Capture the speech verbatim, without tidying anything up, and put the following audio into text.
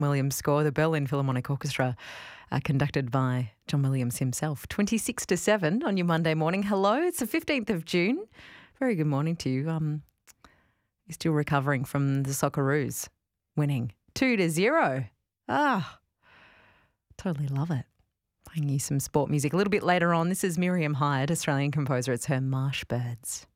Williams score, the Berlin Philharmonic Orchestra, uh, conducted by John Williams himself. twenty-six to seven on your Monday morning. Hello, it's the fifteenth of June. Very good morning to you. Um, you're still recovering from the Socceroos winning two to zero. Ah, totally love it. Playing you some sport music. A little bit later on, this is Miriam Hyde, Australian composer. It's her Marsh Birds.